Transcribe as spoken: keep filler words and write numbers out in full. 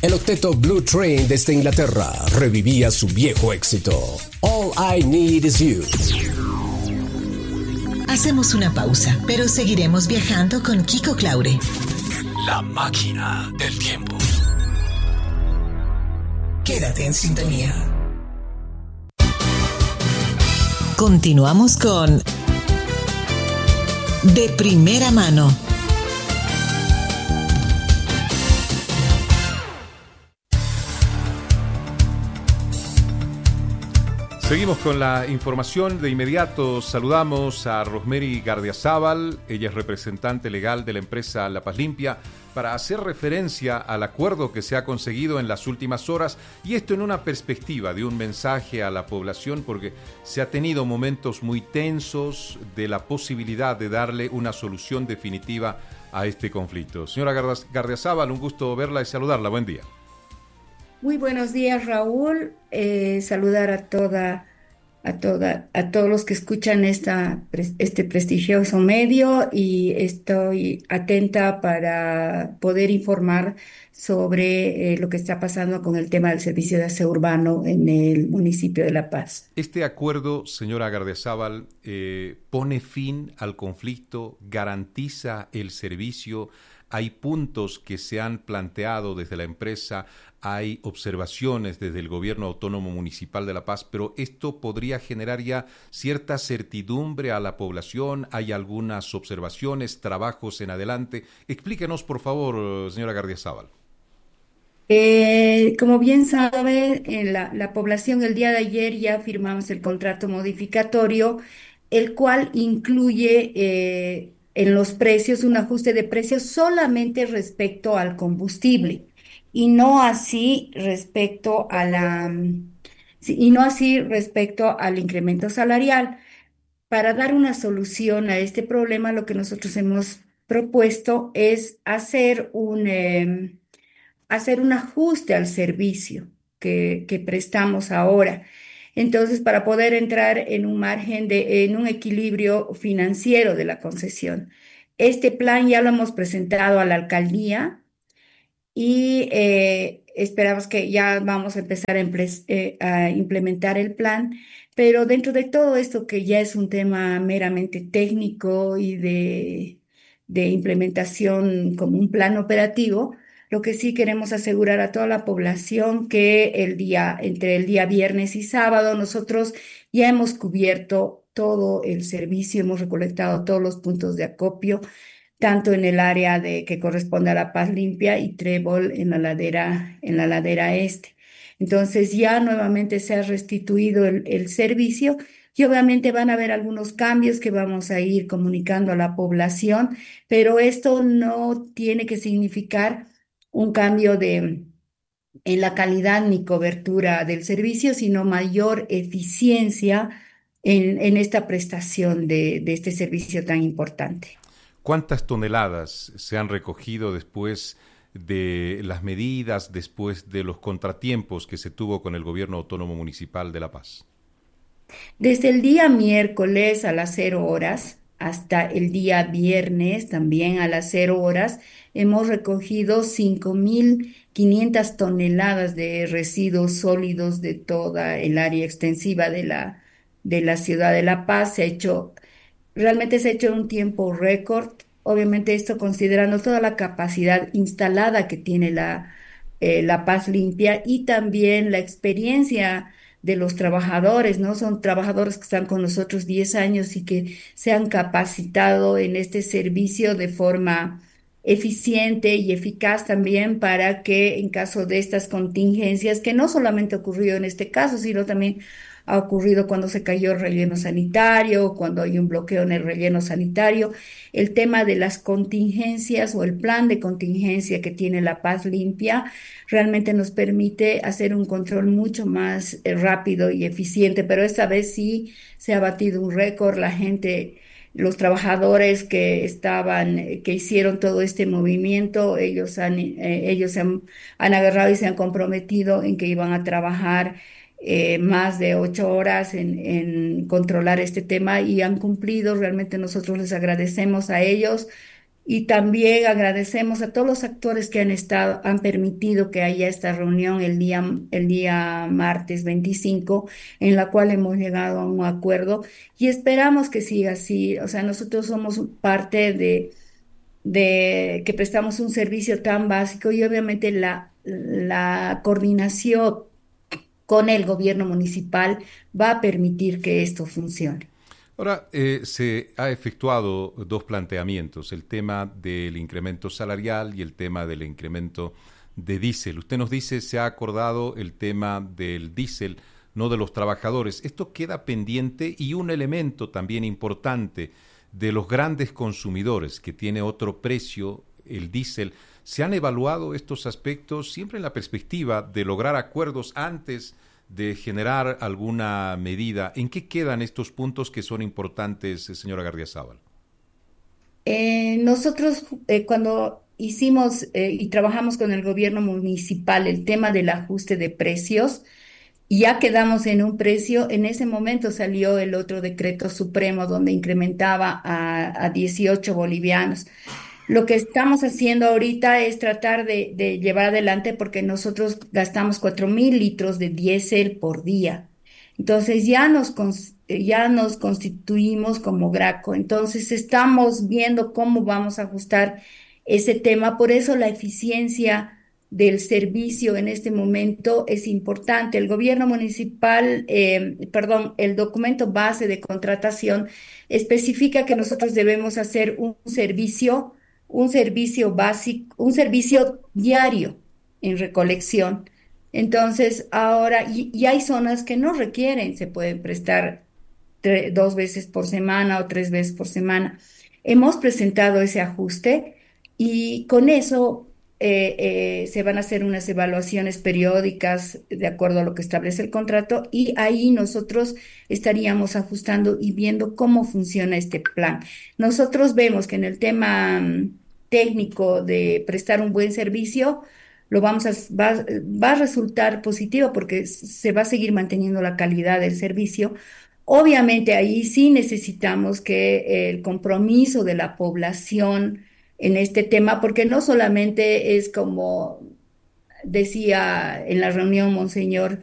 El octeto Blue Train desde Inglaterra revivía su viejo éxito, All I Need Is You. Hacemos una pausa, pero seguiremos viajando con Kiko Claure. La máquina del tiempo. Quédate en sintonía. Continuamos con De Primera Mano. Seguimos con la información. De inmediato saludamos a Rosemary Gardiazabal. Ella es representante legal de la empresa La Paz Limpia, para hacer referencia al acuerdo que se ha conseguido en las últimas horas, y esto en una perspectiva de un mensaje a la población, porque se ha tenido momentos muy tensos de la posibilidad de darle una solución definitiva a este conflicto. Señora Gardiazabal, un gusto verla y saludarla. Buen día. Muy buenos días, Raúl. Eh, saludar a toda, a toda, a todos los que escuchan esta, este prestigioso medio, y estoy atenta para poder informar sobre eh, lo que está pasando con el tema del servicio de aseo urbano en el municipio de La Paz. Este acuerdo, señora Gardiazabal, eh, pone fin al conflicto, garantiza el servicio. Hay puntos que se han planteado desde la empresa, hay observaciones desde el Gobierno Autónomo Municipal de La Paz, pero esto podría generar ya cierta certidumbre a la población. Hay algunas observaciones, trabajos en adelante. Explíquenos, por favor, señora Gardiazabal. Eh, como bien sabe, en la, la población, el día de ayer ya firmamos el contrato modificatorio, el cual incluye eh, en los precios un ajuste de precios solamente respecto al combustible, y no así respecto a la, mm, sí, y no así respecto al incremento salarial. Para dar una solución a este problema, lo que nosotros hemos propuesto es hacer un em, hacer un ajuste al servicio que, que prestamos ahora. Entonces, para poder entrar en un margen de, en un equilibrio financiero de la concesión. Este plan ya lo hemos presentado a la alcaldía, y eh, esperamos que ya vamos a empezar a, emple- eh, a implementar el plan, pero dentro de todo esto, que ya es un tema meramente técnico y de, de implementación como un plan operativo, lo que sí queremos asegurar a toda la población que el día, entre el día viernes y sábado, nosotros ya hemos cubierto todo el servicio, hemos recolectado todos los puntos de acopio, tanto en el área de que corresponde a La Paz Limpia y Trébol en la ladera, en la ladera este. Entonces ya nuevamente se ha restituido el, el servicio, y obviamente van a haber algunos cambios que vamos a ir comunicando a la población, pero esto no tiene que significar un cambio de, en la calidad ni cobertura del servicio, sino mayor eficiencia en, en esta prestación de, de este servicio tan importante. ¿Cuántas toneladas se han recogido después de las medidas, después de los contratiempos que se tuvo con el Gobierno Autónomo Municipal de La Paz? Desde el día miércoles a las cero horas hasta el día viernes también a las cero horas, hemos recogido cinco mil quinientas toneladas de residuos sólidos de toda el área extensiva de la, de la ciudad de La Paz. Se ha hecho Realmente se ha hecho en un tiempo récord. Obviamente esto considerando toda la capacidad instalada que tiene la, eh, La Paz Limpia, y también la experiencia de los trabajadores, ¿no? Son trabajadores que están con nosotros diez años y que se han capacitado en este servicio de forma eficiente y eficaz también, para que en caso de estas contingencias, que no solamente ocurrió en este caso, sino también ha ocurrido cuando se cayó el relleno sanitario, cuando hay un bloqueo en el relleno sanitario. El tema de las contingencias o el plan de contingencia que tiene La Paz Limpia realmente nos permite hacer un control mucho más eh, rápido y eficiente, pero esta vez sí se ha batido un récord. La gente, los trabajadores que estaban, eh, que hicieron todo este movimiento, ellos han, eh, ellos se han, han agarrado y se han comprometido en que iban a trabajar eh, más de ocho horas en, en controlar este tema, y han cumplido. Realmente nosotros les agradecemos a ellos Y también agradecemos a todos los actores que han estado, han permitido que haya esta reunión el día, el día martes veinticinco, en la cual hemos llegado a un acuerdo y esperamos que siga así. O sea, nosotros somos parte de, de que prestamos un servicio tan básico y obviamente la, la coordinación con el gobierno municipal va a permitir que esto funcione. Ahora, eh, se ha efectuado dos planteamientos, el tema del incremento salarial y el tema del incremento de diésel. Usted nos dice se ha acordado el tema del diésel, no de los trabajadores. Esto queda pendiente y un elemento también importante de los grandes consumidores, que tiene otro precio, el diésel. ¿Se han evaluado estos aspectos siempre en la perspectiva de lograr acuerdos antes de generar alguna medida? ¿En qué quedan estos puntos que son importantes, señora Gardiazabal? Eh, nosotros eh, cuando hicimos eh, y trabajamos con el gobierno municipal el tema del ajuste de precios, y ya quedamos en un precio, en ese momento salió el otro decreto supremo donde incrementaba a, a dieciocho bolivianos. Lo que estamos haciendo ahorita es tratar de, de llevar adelante porque nosotros gastamos cuatro mil litros de diésel por día. Entonces ya nos, cons- ya nos constituimos como Graco. Entonces estamos viendo cómo vamos a ajustar ese tema. Por eso la eficiencia del servicio en este momento es importante. El gobierno municipal, eh, perdón, el documento base de contratación especifica que nosotros debemos hacer un servicio un servicio básico, un servicio diario en recolección. Entonces, ahora, y, y hay zonas que no requieren, se pueden prestar tre- dos veces por semana o tres veces por semana. Hemos presentado ese ajuste y con eso eh, eh, se van a hacer unas evaluaciones periódicas de acuerdo a lo que establece el contrato y ahí nosotros estaríamos ajustando y viendo cómo funciona este plan. Nosotros vemos que en el tema mm, técnico de prestar un buen servicio, lo vamos a, va, va a resultar positivo porque se va a seguir manteniendo la calidad del servicio. Obviamente ahí sí necesitamos que el compromiso de la población en este tema, porque no solamente es como decía en la reunión Monseñor